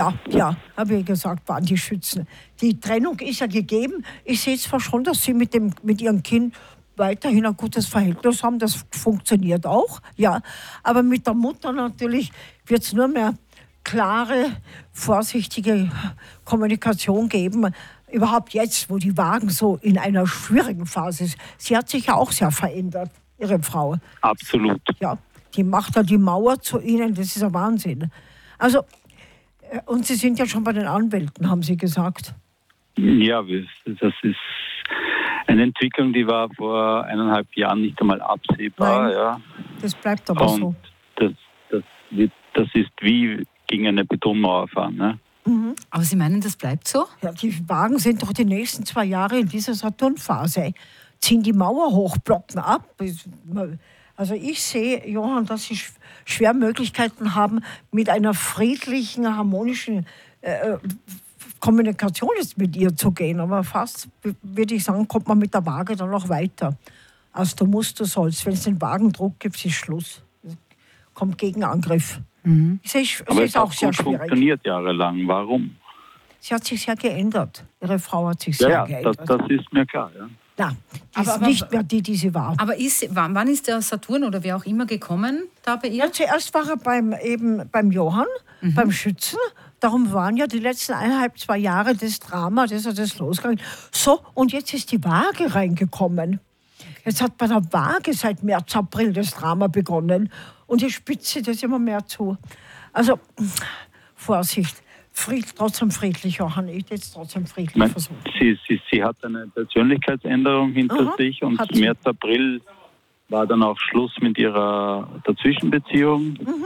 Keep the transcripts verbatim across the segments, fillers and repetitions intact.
Ja, ja, habe ich gesagt, waren die Schützen. Die Trennung ist ja gegeben. Ich sehe zwar schon, dass sie mit, dem, mit ihrem Kind weiterhin ein gutes Verhältnis haben. Das funktioniert auch, ja. Aber mit der Mutter natürlich wird es nur mehr klare, vorsichtige Kommunikation geben. Überhaupt jetzt, wo die Wagen so in einer schwierigen Phase ist. Sie hat sich ja auch sehr verändert, ihre Frau. Absolut. Ja, die macht ja die Mauer zu ihnen, das ist ein Wahnsinn. Also, und Sie sind ja schon bei den Anwälten, haben Sie gesagt. Ja, das ist eine Entwicklung, die war vor eineinhalb Jahren nicht einmal absehbar. Nein, ja. Das bleibt aber und so. Das, das, wird, das ist wie gegen eine Betonmauer fahren. Ne? Mhm. Aber Sie meinen, das bleibt so? Ja, die Wagen sind doch die nächsten zwei Jahre in dieser Saturnphase. Ziehen die Mauer hoch, blocken ab. Also ich sehe, Johann, dass Sie schwer Möglichkeiten haben, mit einer friedlichen, harmonischen äh, Kommunikation jetzt mit ihr zu gehen. Aber fast, würde ich sagen, kommt man mit der Waage dann noch weiter. Also du musst, du sollst. Wenn es den Wagendruck gibt, ist Schluss. Kommt Gegenangriff. Mhm. Ich sehe, es Aber ist es auch hat sehr gut schwierig. Funktioniert jahrelang. Warum? Sie hat sich sehr geändert. Ihre Frau hat sich Ja, sehr ja, geändert. das, das ist mir klar. Ja. Nein, die Aber- ist aber- nicht mehr die, die sie war. Aber ist, wann, wann ist der Saturn oder wer auch immer gekommen da bei ihr? Ja, zuerst war er beim, eben beim Johann, Mhm. beim Schützen. Darum waren ja die letzten eineinhalb, zwei Jahre das Drama, das hat das losgegangen. So, und jetzt ist die Waage reingekommen. Jetzt hat bei der Waage seit März, April das Drama begonnen. Und die spitze das immer mehr zu. Also, Vorsicht. Fried, trotzdem friedlich, Johann. Ich jetzt trotzdem friedlich Ich mein, versuchen. sie, sie, sie hat eine Persönlichkeitsänderung hinter Aha, sich und hat sie. März, April war dann auch Schluss mit ihrer Dazwischenbeziehung, Mhm.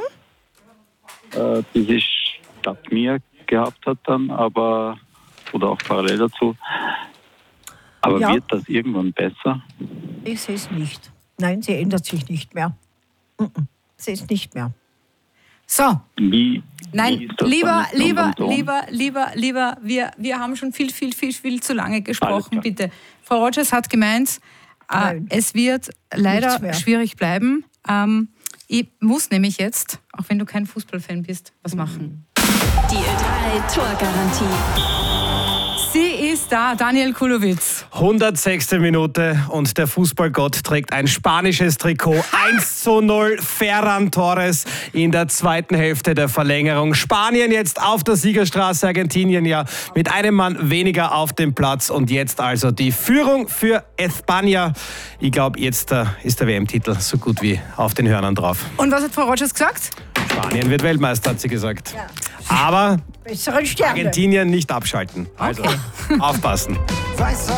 äh, die sie statt mir gehabt hat dann, aber oder auch parallel dazu. Aber Ja. wird das irgendwann besser? Ich sehe es nicht. Nein, sie ändert sich nicht mehr. Mhm. Sie ist nicht mehr. So, Wie, wie nein, ist das lieber, dann mit lieber, unserem Sohn? lieber, lieber, lieber, wir, wir haben schon viel, viel, viel, viel zu lange Alles gesprochen, klar. bitte. Frau Rogers hat gemeint, äh, Nein. es wird Nichts leider mehr. schwierig bleiben. Ähm, ich muss nämlich jetzt, auch wenn du kein Fußballfan bist, was machen. Die Ö drei Torgarantie. Sie ist da, Daniel Kulowitz. hundertsechste Minute und der Fußballgott trägt ein spanisches Trikot. eins zu null Ferran Torres in der zweiten Hälfte der Verlängerung. Spanien jetzt auf der Siegerstraße, Argentinien ja mit einem Mann weniger auf dem Platz. Und jetzt also die Führung für España. Ich glaube, jetzt äh, ist der W M-Titel so gut wie auf den Hörnern drauf. Und was hat Frau Rogers gesagt? Spanien wird Weltmeister, hat sie gesagt. Aber Besseren Sterne. Argentinien nicht abschalten. Also aufpassen.